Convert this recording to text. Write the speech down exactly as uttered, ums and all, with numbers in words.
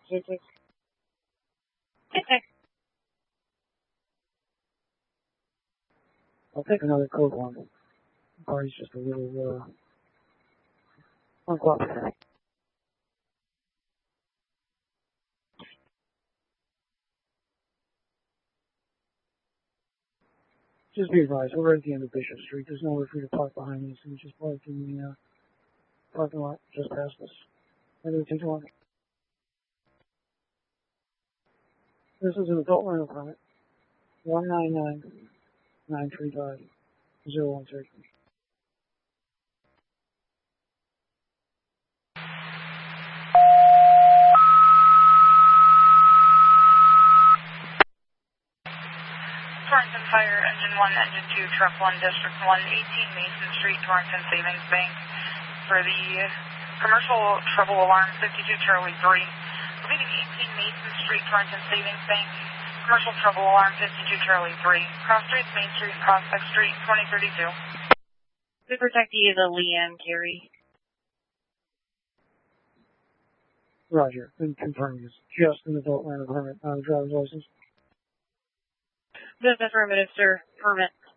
Six, six. Okay. I'll take another code one. The party's just a little, uh, uncooperative. Just be advised, we're at the end of Bishop Street. There's nowhere for you to park behind me, so you just park in the, uh, parking lot just past us. Maybe take one. This is an adult rental permit. One nine nine nine three five zero one three. Torrington Fire, Engine one, Engine two, Truck one, District one, eighteen Mason Street, Torrington Savings Bank. For the commercial trouble alarm, fifty-two Charlie three. Leaving eighteen Mason Street, Torrington Savings Bank. Commercial trouble alarm, fifty-two Charlie three. Cross Streets, Main Street, Prospect Street, twenty thirty-two. Super Taxi is a Leanne Carey. Roger. And confirming it's just an adult rental permit, not a driver's license. That's affirmative, sir. Permit.